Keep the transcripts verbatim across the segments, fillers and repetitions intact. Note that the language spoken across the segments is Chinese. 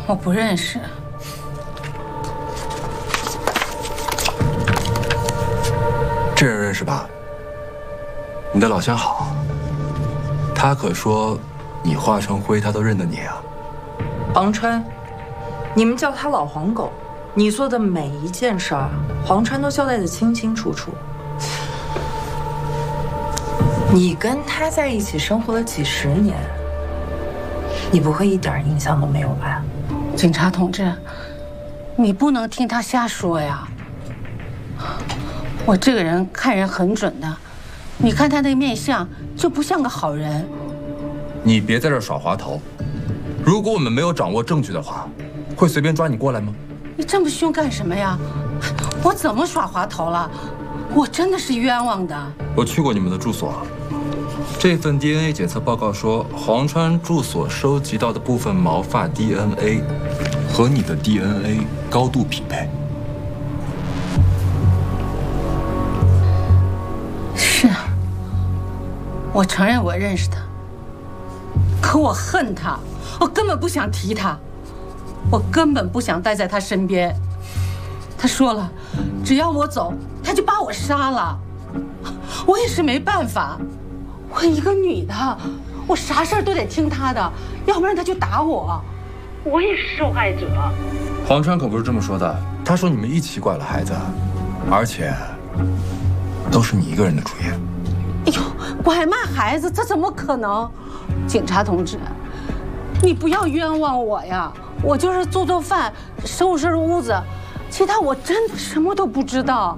我不认识。 这人认识吧？你的老相好，他可说你化成灰，他都认得你啊。 黄川，你们叫他老黄狗，你做的每一件事儿，黄川都交代得清清楚楚。你跟他在一起生活了几十年，你不会一点印象都没有吧？ 警察同志，你不能听他瞎说呀。我这个人看人很准的，你看他那个面相就不像个好人。 你别在这耍滑头。如果我们没有掌握证据的话，会随便抓你过来吗？ 你这么凶干什么呀？我怎么耍滑头了？我真的是冤枉的。 我去过你们的住所，这份 D N A 检测报告说，黄川住所收集到的部分毛发 D N A 和你的 D N A 高度匹配。 是啊，我承认我认识他，可我恨他，我根本不想提他，我根本不想待在他身边。他说了，只要我走，他就把我杀了。我也是没办法，我一个女的，我啥事儿都得听他的，要不然他就打我，我也是受害者。 黄川可不是这么说的，他说你们一起拐了孩子，而且都是你一个人的主意。 哎呦，拐卖孩子，这怎么可能？警察同志，你不要冤枉我呀！我就是做做饭，收拾屋子，其他我真的什么都不知道。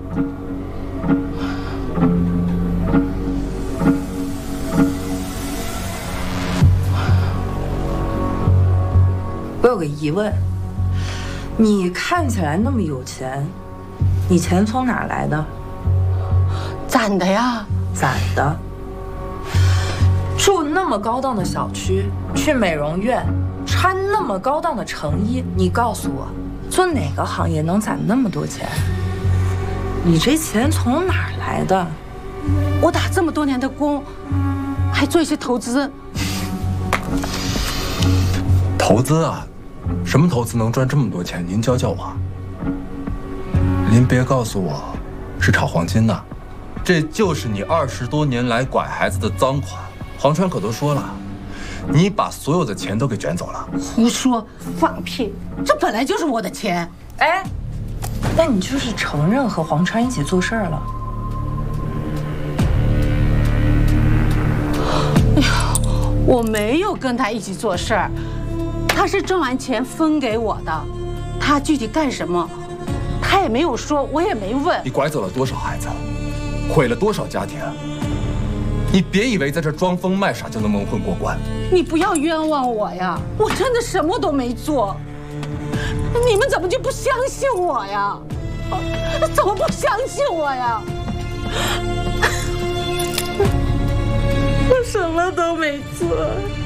我有个疑问，你看起来那么有钱，你钱从哪儿来的？ 攒的呀。 攒的。住那么高档的小区，去美容院，穿那么高档的成衣，你告诉我，做哪个行业能攒那么多钱？你这钱从哪儿来的？ 我打这么多年的工，还做一些投资。 投资啊？什么投资能赚这么多钱？您教教我。您别告诉我，是炒黄金的，这就是你二十多年来拐孩子的赃款。黄川可都说了，你把所有的钱都给卷走了。 胡说，放屁！这本来就是我的钱。 哎，那你就是承认和黄川一起做事儿了？ 哎呀，我没有跟他一起做事儿，他是挣完钱分给我的，他具体干什么，他也没有说，我也没问。 你拐走了多少孩子，毁了多少家庭？你别以为在这装疯卖傻就能蒙混过关。 你不要冤枉我呀！我真的什么都没做，你们怎么就不相信我呀？怎么不相信我呀？我什么都没做。